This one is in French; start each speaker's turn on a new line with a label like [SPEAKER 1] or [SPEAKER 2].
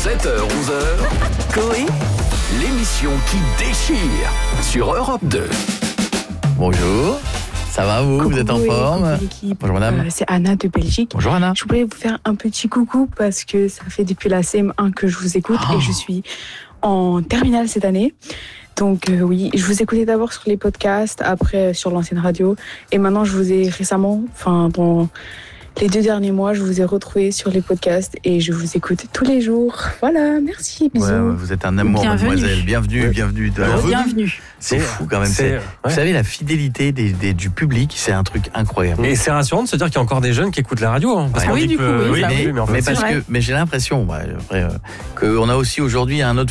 [SPEAKER 1] 7h-11h, Coé, l'émission qui déchire sur Europe 2.
[SPEAKER 2] Bonjour, ça va vous?
[SPEAKER 3] Coucou,
[SPEAKER 2] vous êtes en forme?
[SPEAKER 3] Bonjour madame. C'est Anna de Belgique.
[SPEAKER 2] Bonjour Anna.
[SPEAKER 3] Je voulais vous faire un petit coucou parce que ça fait depuis la CM1 que je vous écoute et je suis en terminale cette année. Donc oui, je vous écoutais d'abord sur les podcasts, après sur l'ancienne radio et maintenant je vous ai récemment, dans les 2 derniers mois, je vous ai retrouvé sur les podcasts et je vous écoute tous les jours. Voilà, merci, bisous.
[SPEAKER 2] Ouais, vous êtes un amour, mademoiselle. Bienvenue.
[SPEAKER 4] Bienvenue.
[SPEAKER 2] C'est fou quand même. Vous savez, la fidélité du public, c'est un truc incroyable.
[SPEAKER 4] Et c'est rassurant de se dire qu'il y a encore des jeunes qui écoutent la radio. Parce qu'on dit que,
[SPEAKER 2] mais j'ai l'impression qu'on a aussi aujourd'hui un autre